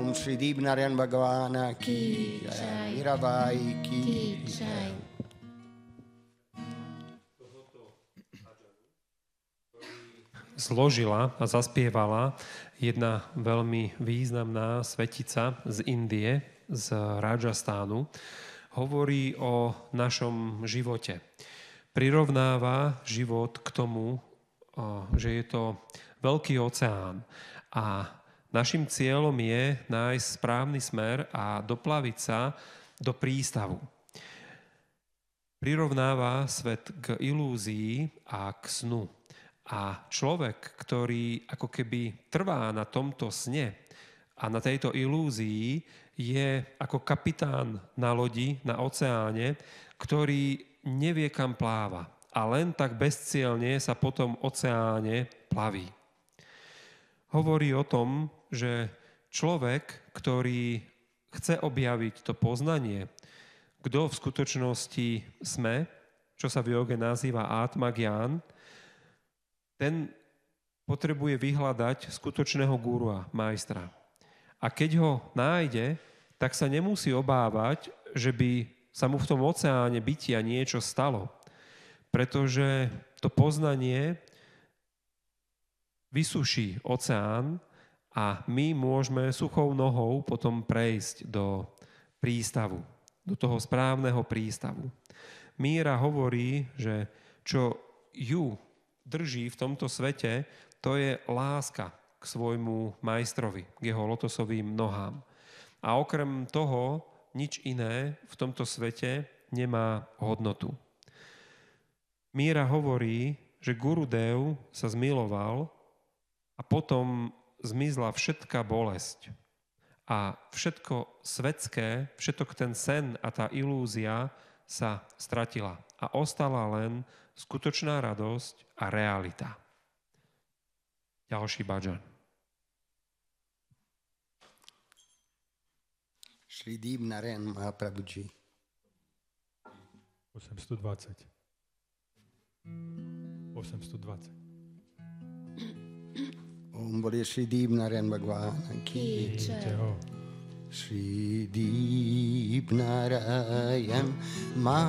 Om Shri Deepnarayan Bhagavana Ki Jai, Mirabai Ki Jai. Zložila a zaspievala jedna veľmi významná svetica z Indie, z Rajastánu. Hovorí o našom živote. Prirovnáva život k tomu, že je to veľký oceán a našim cieľom je nájsť správny smer a doplaviť sa do prístavu. Prirovnáva svet k ilúzii a k snu. A človek, ktorý ako keby trvá na tomto sne a na tejto ilúzii, je ako kapitán na lodi, na oceáne, ktorý nevie, kam pláva. A len tak bezcielne sa po tom oceáne plaví. Hovorí o tom, že človek, ktorý chce objaviť to poznanie, kto v skutočnosti sme, čo sa v joge nazýva Atma Gyan, ten potrebuje vyhľadať skutočného gurua, majstra. A keď ho nájde, tak sa nemusí obávať, že by sa mu v tom oceáne bytia niečo stalo. Pretože to poznanie vysuší oceán a my môžeme suchou nohou potom prejsť do prístavu, do toho správneho prístavu. Míra hovorí, že čo ju drží v tomto svete, to je láska k svojmu majstrovi, k jeho lotosovým nohám. A okrem toho nič iné v tomto svete nemá hodnotu. Míra hovorí, že Gurudev sa zmiloval a potom zmizla všetká bolesť. A všetko svetské, všetok ten sen a tá ilúzia sa stratila. A ostala len skutočná radosť a realita. Ďalší bhajan. Shri Deepnarayan Mahaprabhuji. 820. 820. Om Bole Shri Deepnarayan Bhagavana Ki Jai. Shri Deepnarayan